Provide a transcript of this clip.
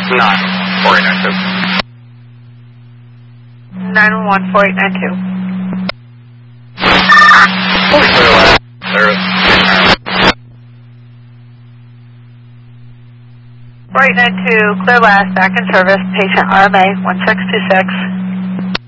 911 4892. 4892, clear last, back in service, patient RMA 1626.